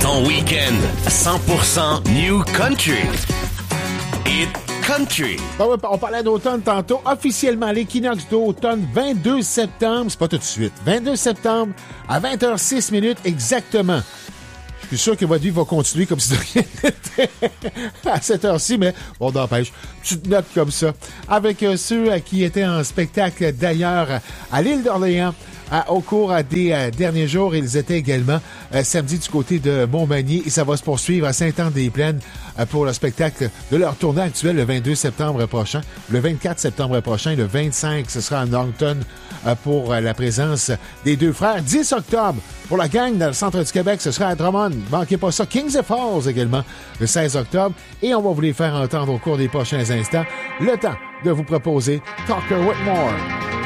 Ton week-end 100% New Country. Hit Country. Ben ouais, on parlait d'automne tantôt. Officiellement, l'équinoxe d'automne, 22 septembre, c'est pas tout de suite, 22 septembre à 20h06 exactement. Je suis sûr que votre vie va continuer comme si de rien n'était à cette heure-ci, mais bon, n'empêche, petite note comme ça. Avec ceux qui étaient en spectacle d'ailleurs à l'île d'Orléans, au cours des derniers jours, ils étaient également samedi du côté de Montmagny et ça va se poursuivre à Sainte-Anne-des-Plaines pour le spectacle de leur tournée actuelle le 22 septembre prochain. Le 24 septembre prochain, le 25, ce sera à Norton pour la présence des deux frères. 10 octobre, pour la gang dans le centre du Québec, ce sera à Drummond. Manquez pas ça. Kings of Falls également, le 16 octobre. Et on va vous les faire entendre au cours des prochains instants. Le temps de vous proposer Tucker Whitmore.